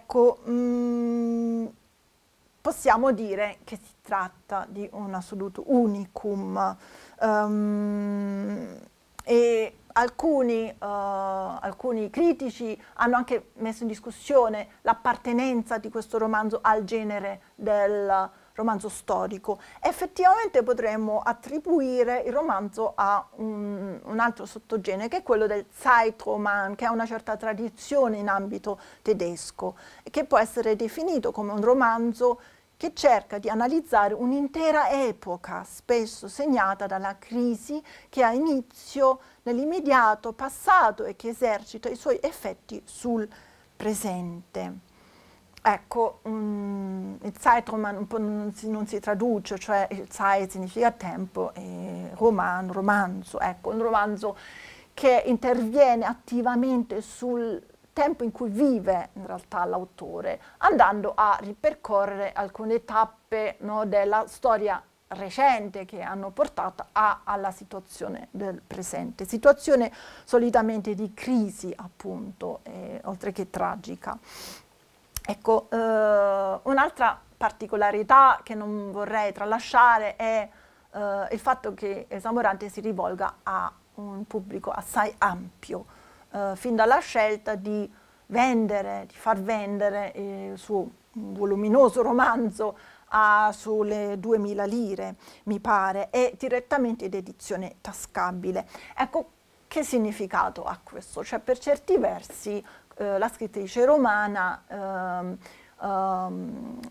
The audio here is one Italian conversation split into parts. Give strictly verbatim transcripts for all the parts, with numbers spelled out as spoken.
ecco, mh, possiamo dire che si tratta di un assoluto unicum. Um, e alcuni, uh, alcuni critici hanno anche messo in discussione l'appartenenza di questo romanzo al genere del romanzo storico. Effettivamente potremmo attribuire il romanzo a un, un altro sottogenere, che è quello del Zeitroman, che ha una certa tradizione in ambito tedesco e che può essere definito come un romanzo che cerca di analizzare un'intera epoca, spesso segnata dalla crisi che ha inizio nell'immediato passato e che esercita i suoi effetti sul presente. Ecco, um, il Zeitroman un po' non si, non si traduce, cioè il Zeit significa tempo e Roman, romanzo, ecco, un romanzo che interviene attivamente sul tempo in cui vive in realtà l'autore, andando a ripercorrere alcune tappe, no, della storia recente che hanno portato a, alla situazione del presente, situazione solitamente di crisi appunto, eh, oltre che tragica. Ecco, eh, un'altra particolarità che non vorrei tralasciare è eh, il fatto che Elsa Morante si rivolga a un pubblico assai ampio, eh, fin dalla scelta di vendere, di far vendere il suo voluminoso romanzo a sulle duemila lire, mi pare, e direttamente ed edizione tascabile. Ecco, che significato ha questo? Cioè, per certi versi eh, la scrittrice romana ehm, ehm,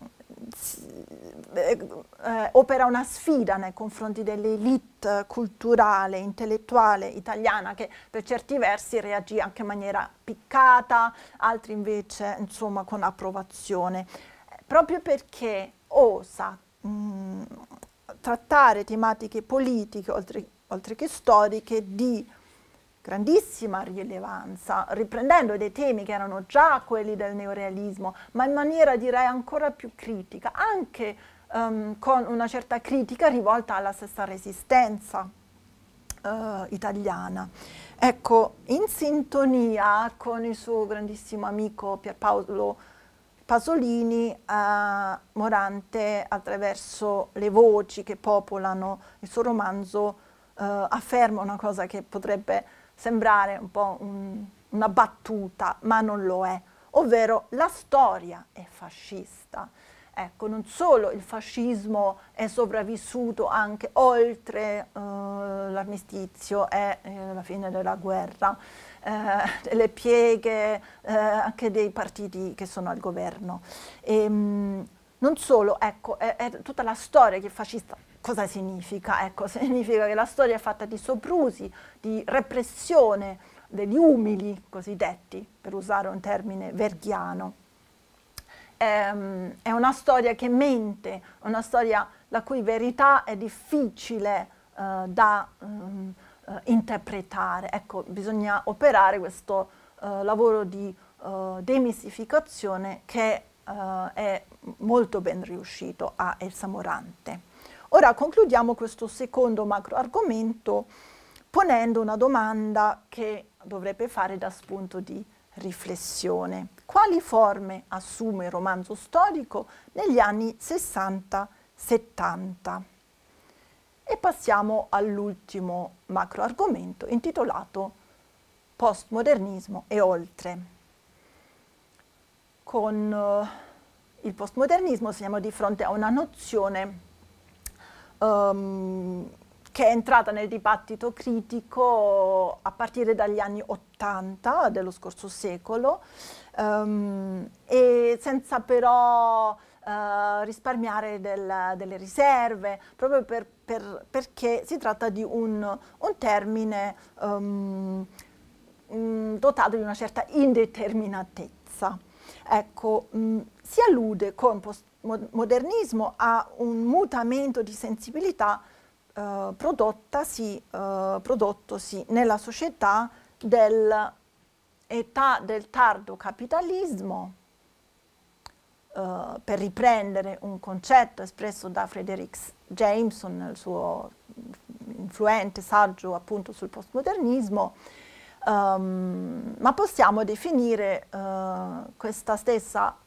eh, opera una sfida nei confronti dell'elite culturale, intellettuale italiana, che per certi versi reagì anche in maniera piccata, altri invece insomma con approvazione, proprio perché osa mh, trattare tematiche politiche oltre, oltre che storiche di grandissima rilevanza, riprendendo dei temi che erano già quelli del neorealismo, ma in maniera direi ancora più critica, anche um, con una certa critica rivolta alla stessa resistenza uh, italiana. Ecco, in sintonia con il suo grandissimo amico Pierpaolo Pasolini, eh, Morante, attraverso le voci che popolano il suo romanzo, eh, afferma una cosa che potrebbe sembrare un po' un, una battuta, ma non lo è, ovvero la storia è fascista. Ecco, non solo il fascismo è sopravvissuto anche oltre eh, l'armistizio e eh, la fine della guerra, eh, le pieghe eh, anche dei partiti che sono al governo. E, mh, non solo, ecco, è, è tutta la storia che è fascista. Cosa significa? Ecco, significa che la storia è fatta di soprusi, di repressione degli umili cosiddetti, per usare un termine verghiano. È una storia che mente, una storia la cui verità è difficile uh, da um, uh, interpretare. Ecco, bisogna operare questo uh, lavoro di uh, demistificazione che uh, è molto ben riuscito a Elsa Morante. Ora concludiamo questo secondo macro argomento ponendo una domanda che dovrebbe fare da spunto di riflessione. Quali forme assume il romanzo storico negli anni sessanta settanta? E passiamo all'ultimo macro argomento intitolato Postmodernismo e oltre. Con uh, il postmodernismo siamo di fronte a una nozione um, che è entrata nel dibattito critico a partire dagli anni ottanta dello scorso secolo, um, e senza però uh, risparmiare del, delle riserve, proprio per, per, perché si tratta di un, un termine um, um, dotato di una certa indeterminatezza. Ecco, mh, si allude con postmodernismo a un mutamento di sensibilità Uh, prodottasi, uh, prodottosi nella società dell'età del tardo capitalismo, uh, per riprendere un concetto espresso da Frederick Jameson nel suo influente saggio appunto sul postmodernismo, um, ma possiamo definire uh, questa stessa